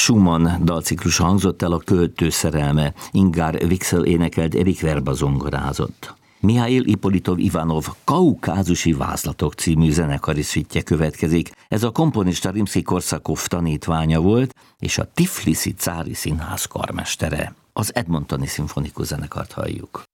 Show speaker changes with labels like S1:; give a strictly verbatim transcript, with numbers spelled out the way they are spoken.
S1: Schumann dalciklusa hangzott el, a Költő szerelme. Ingár Vixel énekelt, Erik Verba zongorázott. Mihail Ippolitov Ivanov Kaukázusi vázlatok című zenekari szüttje következik. Ez a komponista Rimszky-Korsakov tanítványa volt, és a Tifliszi Cári Színház karmestere. Az Edmontoni Szimfonikus Zenekart halljuk.